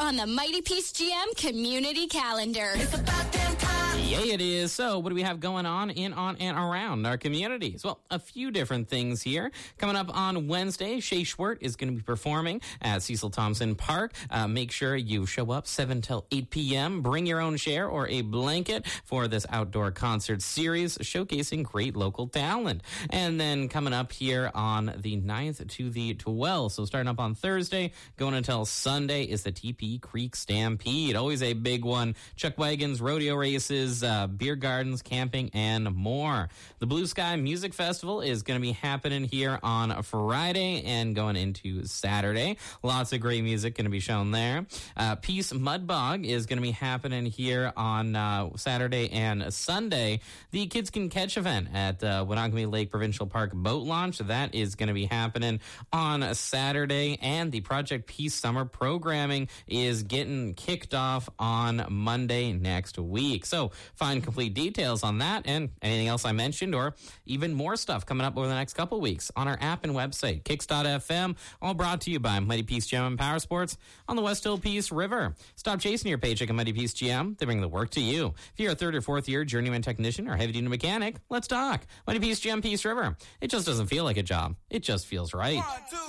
on the Mighty Peace GM community calendar. It's about damn time. Yeah, it is. So what do we have going on in, on, and around our communities? Well, a few different things here. Coming up on Wednesday, Shay Schwert is going to be performing at Cecil Thompson Park. Make sure you show up 7 till 8 p.m. Bring your own chair or a blanket for this outdoor concert series showcasing great local talent. And then coming up here on the 9th to the 12th, so starting up on Thursday, going until Sunday, is the TP Creek Stampede. Always a big one. Chuck wagons, rodeo races, beer gardens, camping, and more. The Blue Sky Music Festival is going to be happening here on Friday and going into Saturday. Lots of great music going to be shown there. Peace Mud Bog is going to be happening here on Saturday and Sunday. The Kids Can Catch event at Winneconne Lake Provincial Park Boat Launch, that is going to be happening on Saturday. And the Project Peace Summer programming is getting kicked off on Monday next week. So find complete details on that and anything else I mentioned, or even more stuff coming up over the next couple weeks on our app and website, Kicks.fm, all brought to you by Mighty Peace GM and Power Sports on the West Hill Peace River. Stop chasing your paycheck at Mighty Peace GM. They bring the work to you. If you're a third or fourth year journeyman technician or heavy-duty mechanic, let's talk. Mighty Peace GM Peace River. It just doesn't feel like a job. It just feels right.